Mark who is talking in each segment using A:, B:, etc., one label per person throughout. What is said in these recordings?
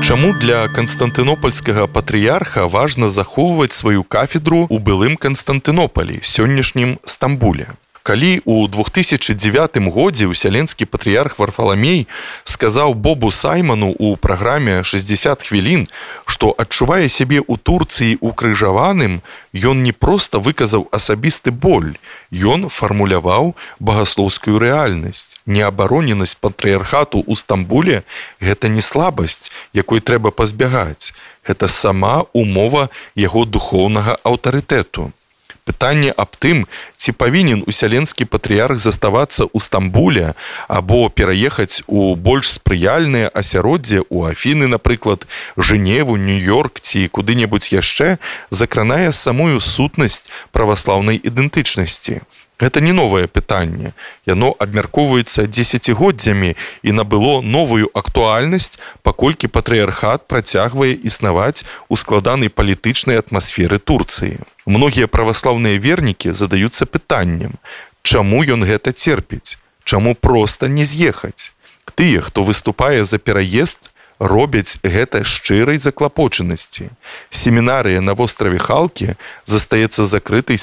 A: Чаму для канстантынопольскага патрыярха важна захоўваць сваю кафедру ў былым Канстантынополі, сённяшнім Стамбуле? Калі ў 2009 годзе ўсяленскі патрыярх Варфаламей сказаў Бобу Сайману ў праграме «60 хвілін», што адчувае сябе ў Турцыі укрыжаваным, ён не проста выказаў асабісты боль, ён фармуляваў багаслоўскую рэальнасць. Неабароненасць патрыярхату ў Стамбуле – гэта не слабасць, якой трэба пазбягаць. Гэта сама умова яго духоўнага аўтарытэту. Пытанне аб тым, ці павінен усяленскі патрыярх заставацца ў Стамбуле або пераехаць у больш спрыяльныя асяроддзе ў Афіны, напрыклад, Жэневу, Нью-Йорк ці куды-небудзь яшчэ, закранае самую сутнасць праваслаўнай ідэнтычнасці. Гэта не новае пытанне. Яно абмяркоўваецца дзесяцігоддзямі і набыло новую актуальнасць, паколькі патрыярхат працягвае існаваць у складанай палітычнай атмасферы Турцыі. Многія праваслаўныя вернікі задаюцца пытаннем, чаму ён гэта церпіць, чаму проста не з'ехаць. Тыя, хто выступае за пераезд, робяць гэта шчырай заклапочанасці. Семінарыя на востраве Халкі застаецца закрытай з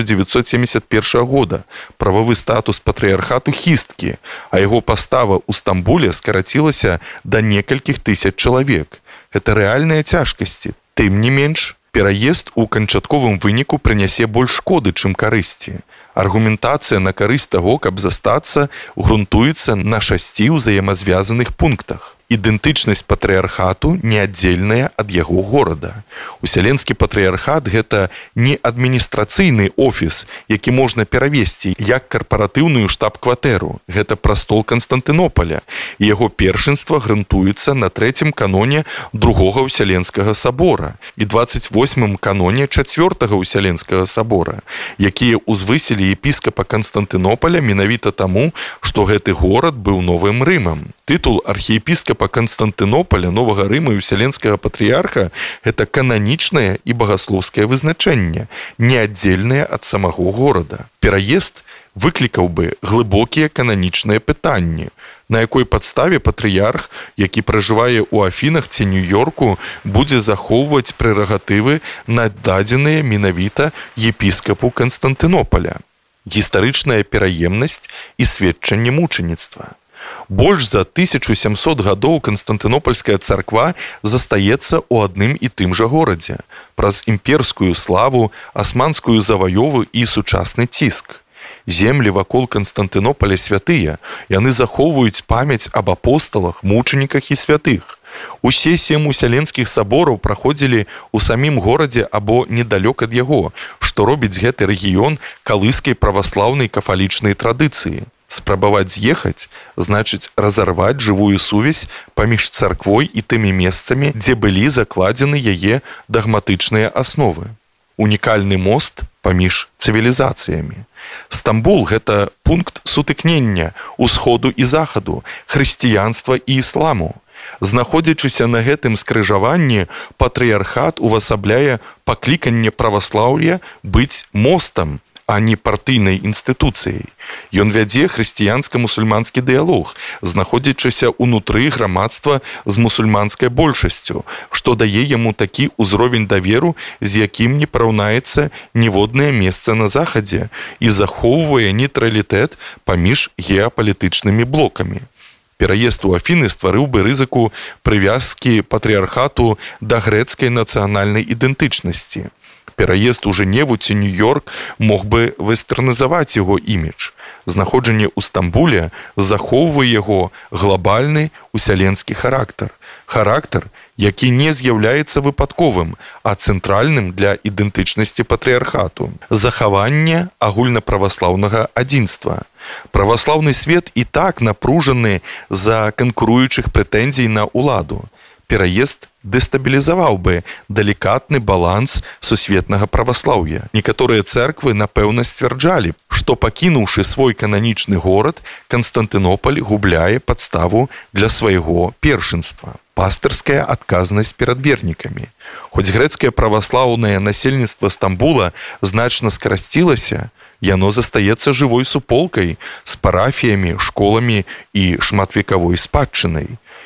A: 1971 года. Прававы статус патрыярхату хісткі, а яго пастава ў Стамбуле скарацілася да некалькіх тысяч чалавек. Гэта рэальныя цяжкасці. Тым не менш, пераезд у канчатковым выніку прынясе больш шкоды, чым карысці. Аргументацыя на карысць таго, каб застацца, грунтуецца на 6 ўзаемазвязаных пунктах. Ідэнтычнасць патрыярхату неаддзельная ад яго горада. Усяленскі патрыярхат – гэта не адміністрацыйны офіс, які можна перавесці як карпаратыўную штаб-кватэру. Гэта прастол Канстантынополя, і яго першынства грунтуецца на 3-м каноне другога Усяленскага сабора і 28-м каноне 4-го Усяленскага сабора, якія узвысілі епіскапа Канстантынополя менавіта таму, што гэты горад быў новым Рымам. Тытул архіепіскапа Канстантынополя, Новага Рыма і Усяленскага патрыярха – гэта кананічнае і багаслоўскае вызначэнне, неаддзельнае ад самого горада. Пераезд выклікаў бы глыбокія кананічныя пытанні, на якой падставе патрыярх, які пражывае ў Афінах ці Нью-Йорку, будзе захоўваць прэрагатывы, нададзеныя менавіта епіскапу Канстантынополя. Гістарычная пераемнасць і сведчанне мучаніцтва. Больш за 1700 гадоў Канстантынопольская царква застаецца ў адным і тым жа горадзе, праз імперскую славу, асманскую заваёву і сучасны ціск. Землі вакол Канстантынополя святыя, яны захоўваюць памяць аб апосталах, мучаніках і святых. Усе 7 усяленскіх сабораў праходзілі ў самім горадзе або недалёк ад яго, што робіць гэты рэгіён калыскай праваслаўнай кафалічнай традыцыі. Спрабаваць з'ехаць значыць разарваць жывую сувязь паміж царквой і тымі месцамі, дзе былі закладзены яе дагматычныя асновы. Унікальны мост паміж цывілізацыямі. Стамбул – гэта пункт сутыкнення усходу і захаду, хрысціянства і ісламу. Знаходзячыся на гэтым скрыжаванні, патрыярхат увасабляе пакліканне праваслаўя быць мостам, а не партыйнай інстытуцыяй. Ён вядзе хрысціянска-мусульманскі дыялог, знаходзячыся ўнутры грамадства з мусульманскай большасцю, што дае яму такі ўзровень даверу, з якім не параўнаецца ніводнае месца на захадзе і захоўвае нейтралітэт паміж геапалітычнымі блокамі. Пераезд у Афіны стварыў бы рызыку прывязкі патрыярхату да грэцкай нацыянальнай ідэнтычнасці. Пераезд у Жэневу ці Нью-Йорк мог бы вестэрнізаваць яго імідж. Знаходжанне ў Стамбуле захоўвае яго глабальны усяленскі характар. Характар, які не з'яўляецца выпадковым, а цэнтральным для ідэнтычнасці патрыярхату. Захаванне агульнаправаслаўнага адзінства. Праваслаўны свет і так напружаны з-за канкуруючых прэтэнзій на ўладу. Пераезд дэстабілізаваў бы далікатны баланс сусветнага праваслаўя. Некаторыя цэрквы, напэўна, сцвярджалі, што пакінуўшы свой кананічны горад, Канстантынополь губляе падставу для свайго першынства. Пастырская адказнасць перад вернікамі. Хоць грэцкае праваслаўнае насельніцтва Стамбула значна скарасцілася, яно застаецца жывой суполкай з парафіямі, школамі і шматвекавой спадчынай.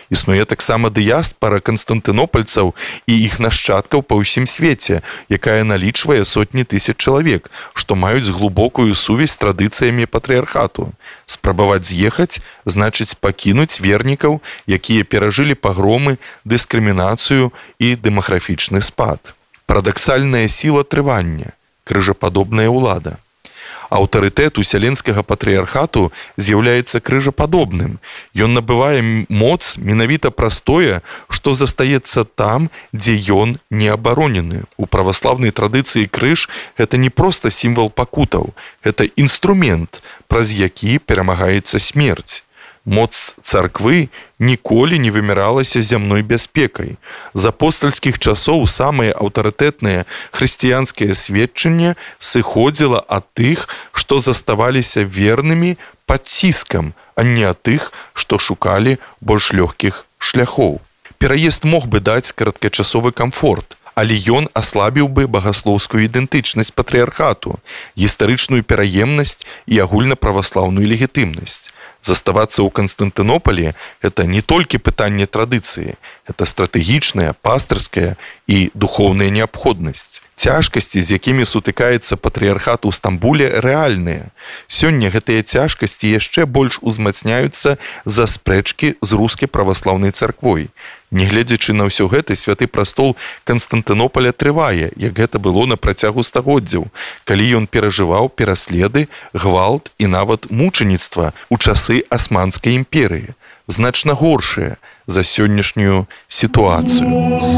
A: Існуе таксама дыяспара канстантынопальцаў і іх нашчадкаў па ўсім свеце, якая налічвае сотні тысяч чалавек, што маюць глыбокую сувязь з традыцыямі патрыярхату. Спрабаваць з'ехаць значыць пакінуць вернікаў, якія перажылі пагромы, дыскрымінацыю і дэмаграфічны спад. Парадаксальная сіла трывання, крыжападобная ўлада. Аўтарытэт уселенскага патрыярхату з'яўляецца крыжападобным. Ён набывае моц менавіта праз тое, што застаецца там, дзе ён не абаронены. У праваслаўнай традыцыі крыж гэта не проста сімвал пакутаў, гэта інструмент, праз які перамагаецца смерць. Моц царквы ніколі не вымяралася зямной бяспекай. З апостальскіх часоў самае аўтарытэтнае хрысціянскае сведчанне сыходзіла ад тых, што заставаліся вернымі пад ціскам, а не ад тых, што шукалі больш лёгкіх шляхоў. Пераезд мог бы даць кароткачасовы камфорт, але ён аслабіў бы багаслоўскую ідэнтычнасць патрыярхату, гістарычную пераемнасць і агульнаправаслаўную легітымнасць. Заставацца ў Канстантынопалі – гэта не толькі пытанне традыцыі, гэта стратэгічная, пастырская і духоўная неабходнасць. Цяжкасці, з якімі сутыкаецца патрыярхат у Стамбуле, рэальныя. Сёння гэтыя цяжкасці яшчэ больш узмацняюцца за спрэчкі з рускай праваслаўнай царквой. Нягледзячы на ўсё гэта, святы прастол Канстантынополя трывае, як гэта было на працягу стагоддзяў, калі ён перажываў пераследы, гвалт і нават мучаніцтва ў часы Асманскай імперыі, значна горшыя за сённяшнюю сітуацыю.